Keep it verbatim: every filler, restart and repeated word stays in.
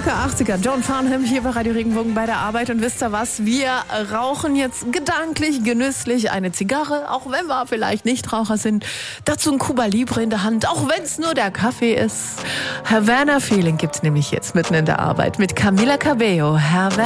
Rocker achtziger, John Farnham hier bei Radio Regenbogen bei der Arbeit. Und wisst ihr was? Wir rauchen jetzt gedanklich, genüsslich eine Zigarre, auch wenn wir vielleicht Nichtraucher sind. Dazu ein Cuba Libre in der Hand, auch wenn es nur der Kaffee ist. Havana Feeling gibt's nämlich jetzt mitten in der Arbeit mit Camila Cabello. Havana